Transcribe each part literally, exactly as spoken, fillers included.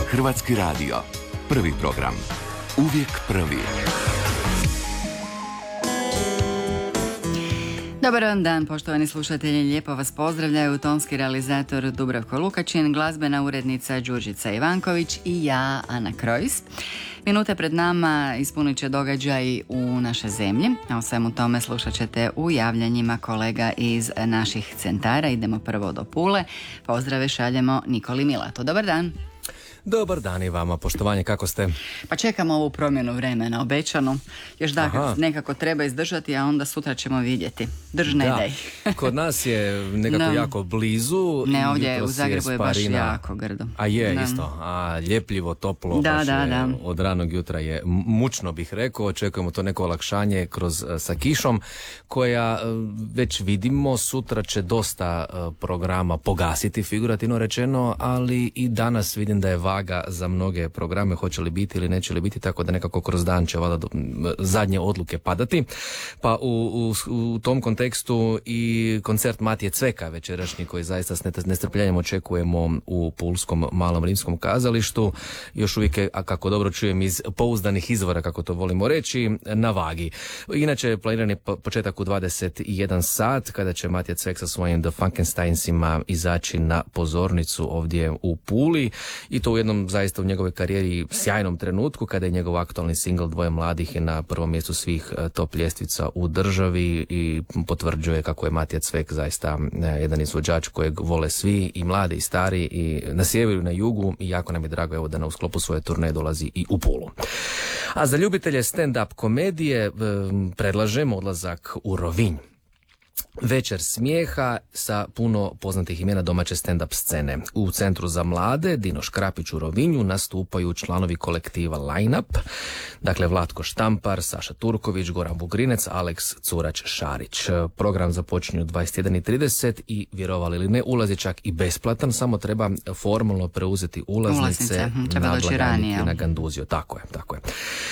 Hrvatski radio. Prvi program. Uvijek prvi. Dobar vam dan, poštovani slušatelji, lijepo vas pozdravljaju tonski realizator Dubravko Lukačin, glazbena urednica Đurđica Ivanković i ja, Ana Krojs. Minute pred nama ispunit će događaj u našoj zemlji, a o svemu tome slušat ćete u javljanjima kolega iz naših centara. Idemo prvo do Pule. Pozdrave šaljemo Nikoli Milatu. Dobar dan. Dobar dan i vama, poštovanje, kako ste? Pa čekamo ovu promjenu vremena, obećanu. Još da nekako treba izdržati, a onda sutra ćemo vidjeti. Drž ne daj. Kod nas je nekako no. jako blizu. Ne, ovdje u Zagrebu je, je baš jako grdo. A je da. isto, a ljepljivo, toplo, da, baš da, je, da. od ranog jutra je mučno, bih rekao. Očekujemo to neko olakšanje kroz sa kišom, koja već vidimo, sutra će dosta programa pogasiti, figurativno rečeno, ali i danas vidim da je vaga za mnoge programe, hoće li biti ili neće li biti, tako da nekako kroz dan će valjda zadnje odluke padati. Pa u, u, u tom kontekstu i koncert Matije Cveka večerašnji, koji zaista s nestrpljenjem očekujemo u Pulskom malom rimskom kazalištu, još uvijek je, a kako dobro čujem iz pouzdanih izvora, kako to volimo reći, na vagi. Inače, planiran je početak u dvadeset jedan sat, kada će Matija Cvek sa svojim The Funkensteinsima izaći na pozornicu ovdje u Puli, i to u jednom zaista u njegovoj karijeri sjajnom trenutku, kada je njegov aktualni singl Dvoje mladih je na prvom mjestu svih top ljestvica u državi i potvrđuje kako je Matija Cvek zaista jedan izvođač kojeg vole svi, i mladi i stari, i na sjeveru i na jugu, i jako nam je drago evo da na u sklopu svoje turneje dolazi i u Pulu. A za ljubitelje stand-up komedije predlažemo odlazak u Rovinj. Večer smijeha sa puno poznatih imena domaće stand-up scene. U Centru za mlade Dino Škrapić u Rovinju nastupaju članovi kolektiva Line Up, dakle Vlatko Štampar, Saša Turković, Goran Vugrinec, Aleks Curać-Šarić. Program započinje u dvadeset jedan i trideset i, vjerovali ili ne, ulaz je čak i besplatan, samo treba formalno preuzeti ulaznice na blagajnici na Ganduziju. Tako je, tako je.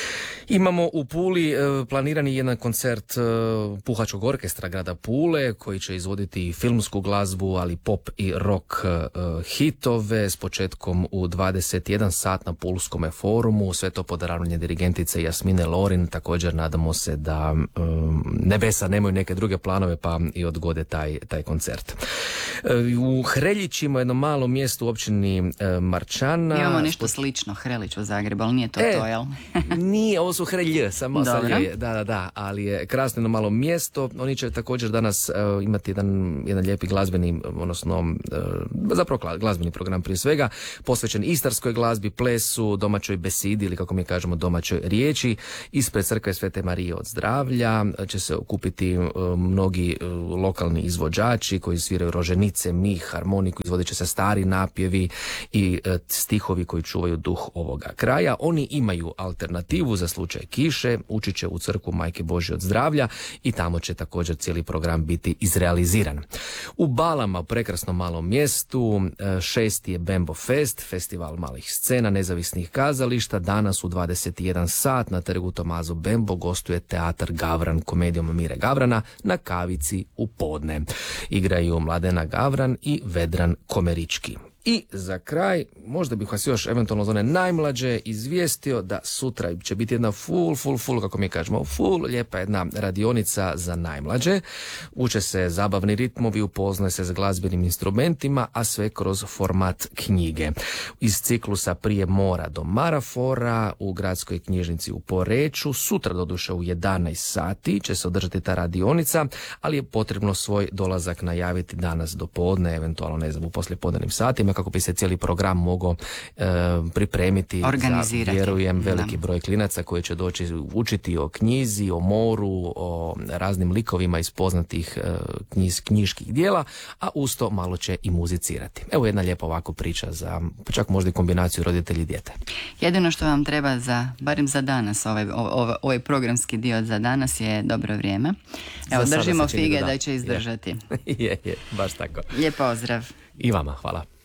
Imamo u Puli e, planirani jedan koncert e, Puhačkog orkestra grada Pule, koji će izvoditi filmsku glazbu, ali pop i rock e, hitove, s početkom u dvadeset jedan sat na Pulskome forumu. Sve to pod ravnanje dirigentice Jasmine Lorin. Također nadamo se da e, nebesa nemaju neke druge planove, pa i odgode taj, taj koncert. E, u Hreljićima, jedno malo mjesto u općini e, Marčana. Imamo nešto slično, Hrelić u Zagrebu, ali nije to e, to, jel? Nije, ovo su Hrelj, samo sa lje, da, da, da, ali je krasno jedno malo mjesto. Oni će također danas uh, imati jedan, jedan lijepi glazbeni, odnosno uh, zapravo glazbeni program prije svega, posvećen istarskoj glazbi, plesu, domaćoj besidi, ili kako mi kažemo domaćoj riječi. Ispred crkve Svete Marije od Zdravlja će se okupiti uh, mnogi uh, lokalni izvođači koji sviraju roženice, mih, harmoniku, izvodit će se stari napjevi i uh, stihovi koji čuvaju duh ovoga kraja. Oni imaju alternativu za slučaj kiše, ući će u crkvu Majke Božje od Zdravlja i tamo će također cijeli program biti izrealiziran. U Balama, u prekrasnom malom mjestu, šesti je Bembo Fest, festival malih scena, nezavisnih kazališta. Danas u dvadeset jedan sat na trgu Tomazo Bembo gostuje teatar Gavran komedijom Mire Gavrana na kavici u podne. Igraju Mladena Gavran i Vedran Komerički. I za kraj, možda bih vas još eventualno za one najmlađe izvijestio da sutra će biti jedna full, full, full, kako mi kažemo, full, lijepa jedna radionica za najmlađe. Uče se zabavni ritmovi, upoznaje se s glazbenim instrumentima, a sve kroz format knjige. Iz ciklusa Prije mora do marafora u gradskoj knjižnici u Poreču, sutra doduše u jedanaest sati će se održati ta radionica, ali je potrebno svoj dolazak najaviti danas do podne, eventualno ne znam u poslijepodnevnim satima, kako bi se cijeli program mogao e, pripremiti za, vjerujem, veliki broj klinaca koji će doći učiti o knjizi, o moru, o raznim likovima iz poznatih e, knjiz, knjiških dijela, a usto malo će i muzicirati. Evo jedna lijepa ovako priča za čak možda i kombinaciju roditelji i dijete. Jedino što vam treba za, barem za danas, ovaj, ovaj, ovaj programski dio za danas je dobro vrijeme. Evo, držimo fige da, da će izdržati. Je, je, je, baš tako. Lijep pozdrav. I vama, hvala.